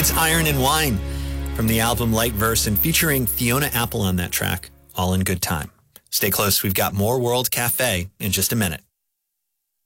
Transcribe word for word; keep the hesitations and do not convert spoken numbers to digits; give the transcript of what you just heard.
It's Iron and Wine from the album Light Verse and featuring Fiona Apple on that track, All in Good Time. Stay close. We've got more World Cafe in just a minute.